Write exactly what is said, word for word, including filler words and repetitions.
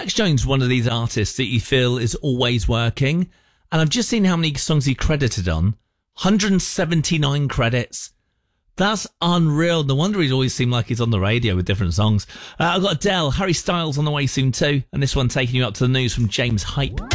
Jax Jones one of these artists that you feel is always working? And I've just seen how many songs he credited on. one hundred seventy-nine credits. That's unreal. No wonder he's always seemed like he's on the radio with different songs. Uh, I've got Adele, Harry Styles on the way soon too. And this one taking you up to the news from James Hype.